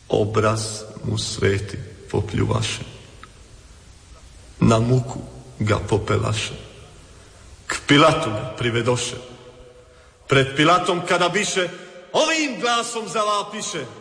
obraz mu sveti popľuvaše. Na muku ga popelaše. K Pilatu ga privedoše. Pred Pilatom kada biše, ovým glasom zavápiše: